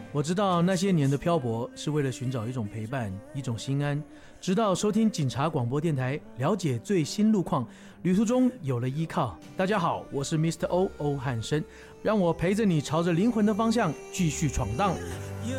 我知道那些年的漂泊是为了寻找一种陪伴，一种心安。直到收听警察广播电台，了解最新路况，旅途中有了依靠。大家好，我是 Mr. O 欧汉生，让我陪着你朝着灵魂的方向继续闯荡。